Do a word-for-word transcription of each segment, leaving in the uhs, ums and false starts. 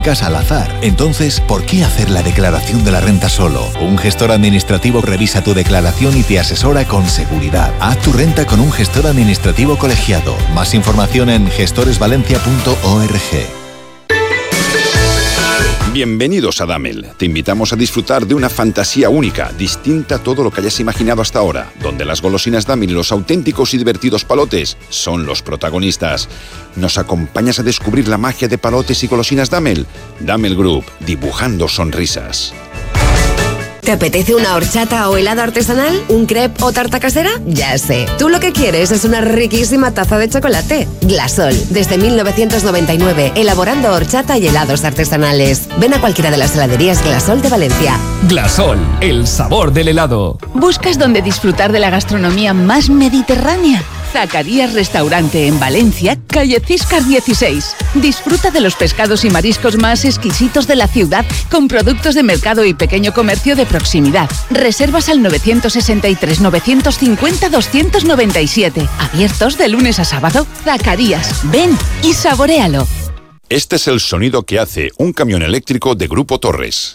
al azar. Entonces, ¿por qué hacer la declaración de la renta solo? Un gestor administrativo revisa tu declaración y te asesora con seguridad. Haz tu renta con un gestor administrativo colegiado. Más información en gestores valencia punto org. Bienvenidos a Damel. Te invitamos a disfrutar de una fantasía única, distinta a todo lo que hayas imaginado hasta ahora, donde las golosinas Damel y los auténticos y divertidos palotes son los protagonistas. ¿Nos acompañas a descubrir la magia de palotes y golosinas Damel? Damel Group, dibujando sonrisas. ¿Te apetece una horchata o helado artesanal? ¿Un crepe o tarta casera? Ya sé. Tú lo que quieres es una riquísima taza de chocolate. Glasol, desde mil novecientos noventa y nueve, elaborando horchata y helados artesanales. Ven a cualquiera de las heladerías Glasol de Valencia. Glasol, el sabor del helado. ¿Buscas dónde disfrutar de la gastronomía más mediterránea? Zacarías Restaurante en Valencia, calle Ciscar dieciséis. Disfruta de los pescados y mariscos más exquisitos de la ciudad con productos de mercado y pequeño comercio de proximidad. Reservas al nueve seis tres, nueve cinco cero, dos nueve siete. Abiertos de lunes a sábado. Zacarías, ven y saboréalo. Este es el sonido que hace un camión eléctrico de Grupo Torres.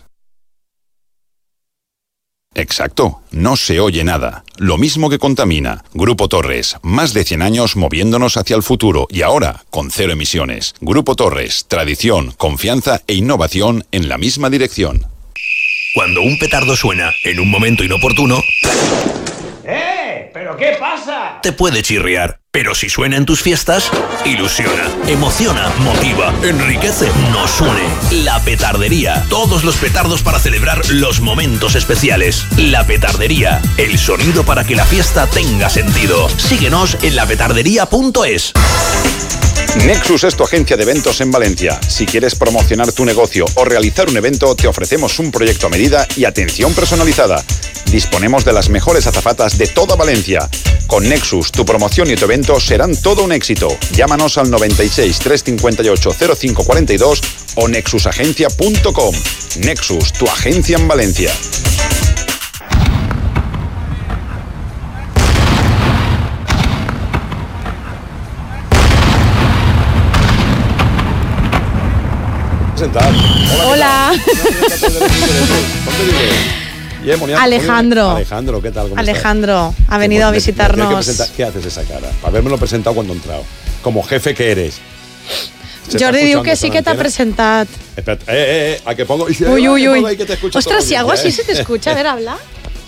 Exacto, no se oye nada. Lo mismo que contamina. Grupo Torres, más de cien años moviéndonos hacia el futuro y ahora con cero emisiones. Grupo Torres, tradición, confianza e innovación en la misma dirección. Cuando un petardo suena en un momento inoportuno... ¡Eh! ¿Pero qué pasa? Te puede chirriar. Pero si suena en tus fiestas, ilusiona, emociona, motiva, enriquece, no suene. La Petardería. Todos los petardos para celebrar los momentos especiales. La Petardería. El sonido para que la fiesta tenga sentido. Síguenos en la petardería punto es. Nexus es tu agencia de eventos en Valencia. Si quieres promocionar tu negocio o realizar un evento, te ofrecemos un proyecto a medida y atención personalizada. Disponemos de las mejores azafatas de toda Valencia. Con Nexus, tu promoción y tu evento serán todo un éxito. Llámanos al noventa y seis, trescientos cincuenta y ocho, cero cinco cuarenta y dos o nexus agencia punto com. Nexus, tu agencia en Valencia. Hola. Hola. Alejandro. Alejandro, ¿qué tal? ¿Cómo Alejandro, estás? ha venido a visitarnos. Que ¿Qué haces esa cara? Para haberme presentado cuando he entrado. Como jefe que eres. Jordi diu que sí que t'ha presentat. Espera, eh, eh, eh, a que pongo... Uy, uy, uy. Ahí que te escucho. Ostras, si hago así ¿eh? se te escucha. A ver, habla.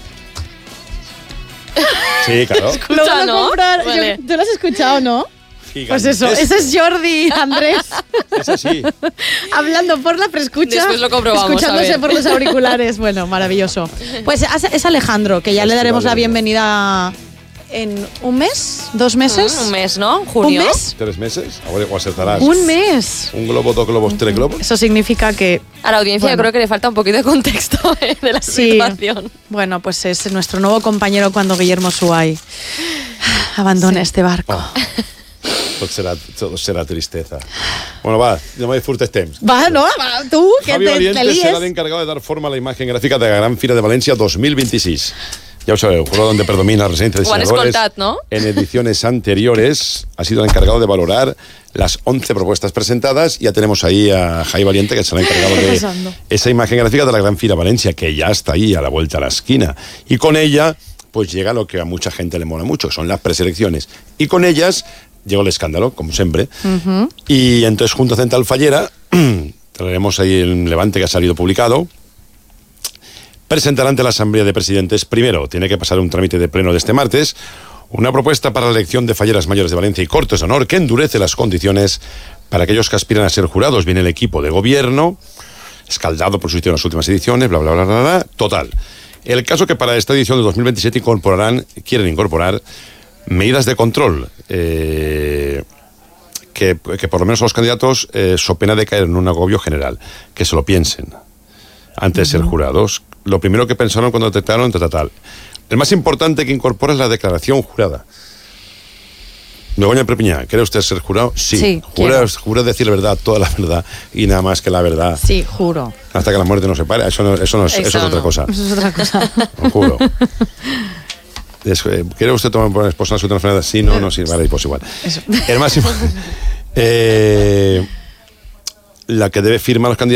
Sí, claro. Escucha, ¿no? Comprar. Vale. Yo, ¿tú lo has escuchado, no? Gigantesco. Pues eso, ese es Jordi, Andrés. Es así. Hablando por la prescucha. Después lo comprobamos. Escuchándose por los auriculares. Bueno, maravilloso. Pues es Alejandro, que ya le daremos la bienvenida en un mes, dos meses. Mm, un mes, ¿no? ¿Junio? ¿Un mes? ¿Tres meses? Ahora o acertarás. Un mes. Un globo, dos globos, tres globos. Eso significa que... A la audiencia bueno. Yo creo que le falta un poquito de contexto eh, de la sí. situación. Bueno, pues es nuestro nuevo compañero cuando Guillermo Suay abandone sí. este barco. Oh. Tot serà, tot serà tristeza. Bueno, va, no me disfrutes temps. Va, no, va, tú, que Javi te, Valiente te líes. será el encargado de dar forma a la imagen gráfica de la Gran Fira de Valencia dos mil veintiséis. Ya os sabeu, juro donde predomina la residencia de diseñadores. ¿No? En ediciones anteriores ha sido el encargado de valorar las once propuestas presentadas. Ya tenemos ahí a Javi Valiente, que será el encargado de esa imagen gráfica de la Gran Fira Valencia, que ya está ahí a la vuelta a la esquina. Y con ella, pues llega lo que a mucha gente le mola mucho, son las preselecciones. Y con ellas llegó el escándalo, como siempre. Uh-huh. Y entonces, junto a Central Fallera, traeremos ahí el Levante que ha salido publicado. Presentará ante la Asamblea de Presidentes, primero, tiene que pasar un trámite de pleno de este martes, una propuesta para la elección de falleras mayores de Valencia y Cortes de Honor que endurece las condiciones para aquellos que aspiran a ser jurados. Viene el equipo de gobierno, escaldado por su sitio en las últimas ediciones, bla, bla, bla, bla, bla. Total. El caso que para esta edición de dos mil veintisiete incorporarán, quieren incorporar medidas de control, eh, que, que por lo menos los candidatos, eh, so pena de caer en un agobio general, que se lo piensen antes de ser jurados. Lo primero que pensaron cuando detectaron, tal, tal. El más importante que incorpora es la declaración jurada. Begoña Perpiñá, ¿quiere usted ser jurado? Sí. Sí, jura, jura decir la verdad, toda la verdad y nada más que la verdad. Sí, juro. Hasta que la muerte nos separe. Eso, no, eso, no es, eso, eso es otra no. cosa. Eso es otra cosa. Lo juro. ¿Quiere usted tomar por esposa una enfermedad? Sí, no, no, sí, vale, pues igual. Eso. El más importante. Eh, la que debe firmar los candidatos.